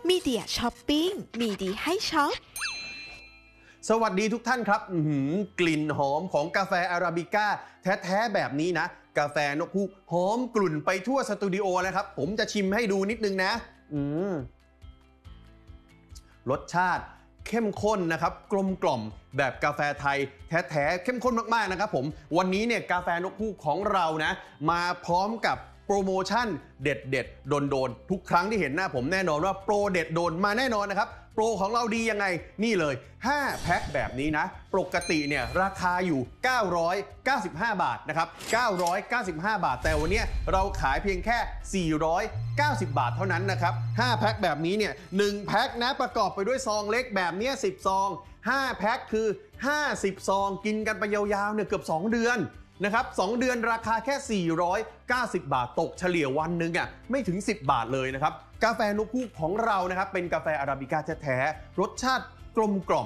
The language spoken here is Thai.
มีเดียช้อปปิ้งมีดีให้ช็อปสวัสดีทุกท่านครับกลิ่นหอมของกาแฟอาราบิก้าแท้ๆแบบนี้นะกาแฟนกฮูกหอมกลุ่นไปทั่วสตูดิโอแล้วครับผมจะชิมให้ดูนิดนึงนะรสชาติเข้มข้นนะครับกลมกล่อมแบบกาแฟไทยแท้ๆเข้มข้นมากๆนะครับผมวันนี้เนี่ยกาแฟนกฮูกของเรานะมาพร้อมกับโปรโมชั่นเด็ดๆโดนๆทุกครั้งที่เห็นหน้าผมแน่นอนว่าโปรเด็ดโดนมาแน่นอนนะครับโปรของเราดียังไงนี่เลย5แพ็คแบบนี้นะปกติเนี่ยราคาอยู่995 บาทนะครับ995 บาทแต่วันนี้เราขายเพียงแค่490 บาทเท่านั้นนะครับ5แพ็คแบบนี้เนี่ย1แพ็คนะประกอบไปด้วยซองเล็กแบบนี้10ซอง5แพ็คคือ50ซองกินกันไปยาวๆเนี่ยเกือบ2เดือนนะครับ2เดือนราคาแค่490 บาทตกเฉลี่ยวันนึงอ่ะไม่ถึง10 บาทเลยนะครับกาแฟนกฮูกของเรานะครับเป็นกาแฟอาราบิก้าแท้ๆรสชาติกลมกล่อม